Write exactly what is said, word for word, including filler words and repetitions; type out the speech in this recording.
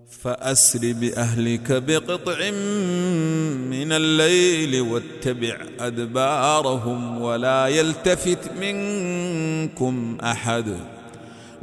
فأسر بأهلك بقطع من الليل واتبع أدبارهم ولا يلتفت منكم أحد